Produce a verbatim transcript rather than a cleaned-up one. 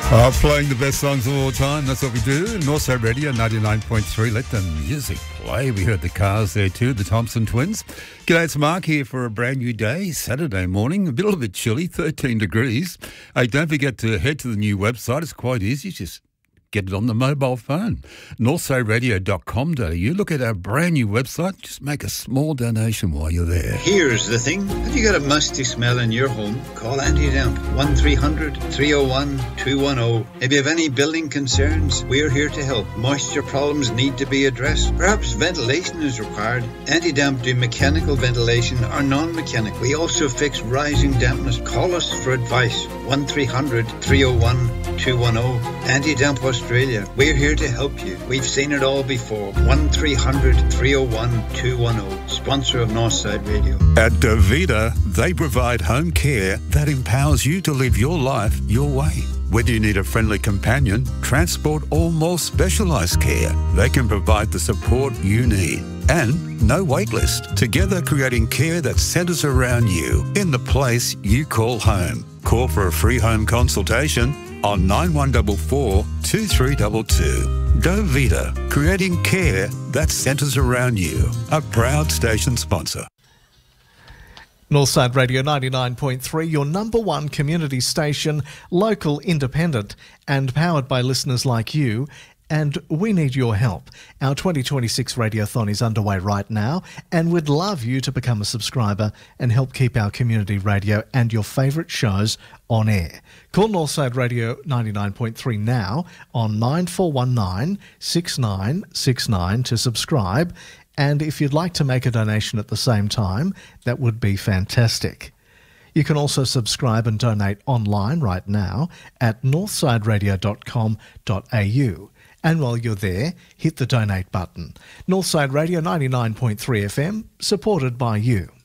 Uh, playing the best songs of all time, that's what we do. Northside Radio ninety-nine point three, let the music play. We heard the Cars there too, the Thompson Twins. G'day, it's Mark here for a brand new day, Saturday morning, a little bit chilly, thirteen degrees. Hey, don't forget to head to the new website, it's quite easy, just get it on the mobile phone, northside radio dot com dot a u. Look at our brand new website. Just make a small donation while you're there. Here's the thing. Have you got a musty smell in your home? Call Anti-Damp. one three hundred, three oh one, two one oh. If you have any building concerns, we're here to help. Moisture problems need to be addressed. Perhaps ventilation is required. Anti-Damp do mechanical ventilation or non-mechanical. We also fix rising dampness. Call us for advice. one three hundred, three oh one, two one oh. Anti-Damp Australia. We're here to help you. We've seen it all before. one three hundred, three oh one, two one oh. Sponsor of Northside Radio. At Davida, they provide home care that empowers you to live your life your way. Whether you need a friendly companion, transport or more specialised care, they can provide the support you need. And no wait list. Together creating care that centres around you in the place you call home. Call for a free home consultation on nine one four four, two three two two. Davida, creating care that centres around you. A proud station sponsor. Northside Radio ninety-nine point three, your number one community station, local, independent and powered by listeners like you. And we need your help. Our twenty twenty-six Radiothon is underway right now, and we'd love you to become a subscriber and help keep our community radio and your favourite shows on air. Call Northside Radio ninety-nine point three now on nine four one nine, six nine six nine to subscribe. And if you'd like to make a donation at the same time, that would be fantastic. You can also subscribe and donate online right now at northside radio dot com dot a u. And while you're there, hit the donate button. Northside Radio ninety-nine point three F M, supported by you.